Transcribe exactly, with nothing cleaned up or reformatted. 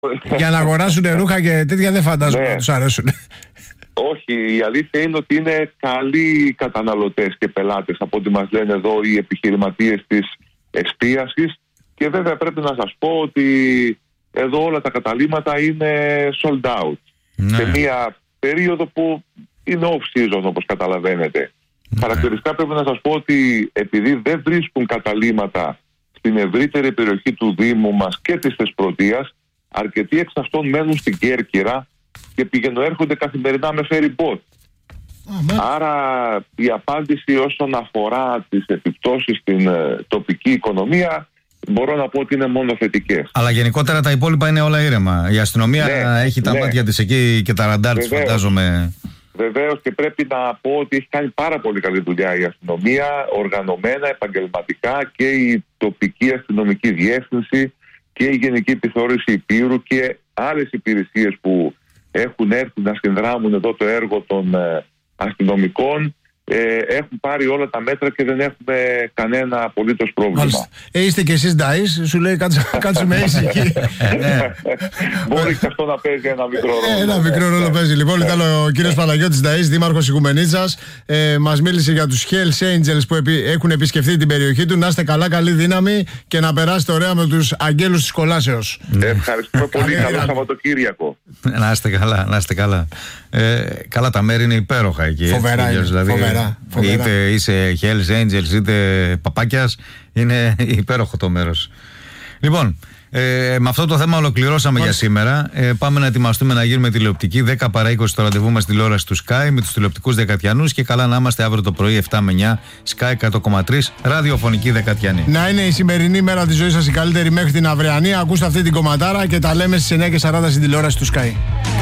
Για να αγοράσουν ρούχα και τέτοια δεν φαντάζομαι να τους αρέσουν. Όχι, η αλήθεια είναι ότι είναι καλοί καταναλωτές και πελάτες από ό,τι μας λένε εδώ οι επιχειρηματίες της εστίασης, και βέβαια πρέπει να σας πω ότι εδώ όλα τα καταλύματα είναι sold out. Ναι. Σε μια περίοδο που είναι off-season, όπως καταλαβαίνετε. Ναι. Χαρακτηριστικά πρέπει να σας πω ότι επειδή δεν βρίσκουν καταλύματα στην ευρύτερη περιοχή του Δήμου μας και της Θεσπρωτείας, αρκετοί εξ αυτών μένουν στην Κέρκυρα και πηγαίνουν έρχονται καθημερινά με ferry boat. Oh, Άρα η απάντηση όσον αφορά τις επιπτώσεις στην ε, τοπική οικονομία, μπορώ να πω ότι είναι μόνο θετικές. Αλλά γενικότερα τα υπόλοιπα είναι όλα ήρεμα. Η αστυνομία ναι, έχει τα ναι. μάτια της εκεί και τα ραντάρ της, φαντάζομαι. Βεβαίως, και πρέπει να πω ότι έχει κάνει πάρα πολύ καλή δουλειά η αστυνομία, οργανωμένα, επαγγελματικά, και η τοπική αστυνομική διεύθυνση και η Γενική Επιθεώρηση Υπήρου και άλλες υπηρεσίες που έχουν έρθει να συνδράμουν εδώ το έργο των ε, αστυνομικών. Ε, έχουν πάρει όλα τα μέτρα και δεν έχουμε κανένα απολύτως πρόβλημα. Ε, είστε και εσείς Νταΐς, σου λέει κάτσε με ήσυχη. Μπορεί και αυτό να παίζει ένα μικρό ρόλο. Ένα μικρό ρόλο παίζει. Λοιπόν, ήταν ο κύριος Παναγιώτης Νταΐς, δήμαρχος Οικουμενίτσας. Ε, μας μίλησε για τους Hells Angels που επι, έχουν επισκεφθεί την περιοχή του. Να είστε καλά, καλή δύναμη και να περάσετε ωραία με τους αγγέλους της κολάσεως. Ε, ευχαριστούμε πολύ. Καλό Σαββατοκύριακο. Να είστε καλά, να είστε καλά. Ε, καλά, τα μέρη είναι υπέροχα εκεί. Φοβερά, έτσι, είναι, δηλαδή, φοβερά, φοβερά. Είτε είσαι Hells Angels είτε παπάκιας, είναι υπέροχο το μέρος. Λοιπόν, ε, με αυτό το θέμα ολοκληρώσαμε Πώς. για σήμερα. Ε, πάμε να ετοιμαστούμε να γίνουμε τηλεοπτική. δέκα παρά είκοσι το ραντεβού μας τηλεόραση του Sky με τους τηλεοπτικούς Δεκατιανούς, και καλά να είμαστε αύριο το πρωί επτά με εννιά Sky εκατό κόμμα τρία ραδιοφωνική Δεκατιανή. Να είναι η σημερινή μέρα της ζωής σας η καλύτερη μέχρι την αυριανή. Ακούστε αυτή την κομματάρα και τα λέμε στις εννιά και σαράντα στην τηλεόραση του Sky.